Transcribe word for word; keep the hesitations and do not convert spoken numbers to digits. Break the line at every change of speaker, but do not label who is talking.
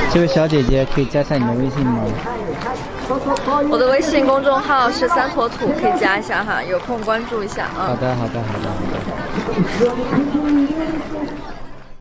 这位小姐姐可以加下你的微信吗？
我的微信公众号是三坨土，可以加一下哈，有空关注一下啊。
好的，好的，好的，好的。